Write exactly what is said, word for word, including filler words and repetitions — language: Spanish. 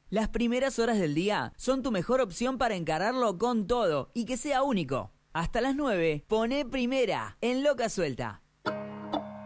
Las primeras horas del día son tu mejor opción para encararlo con todo y que sea único. Hasta las nueve, poné Primera en Loca Suelta.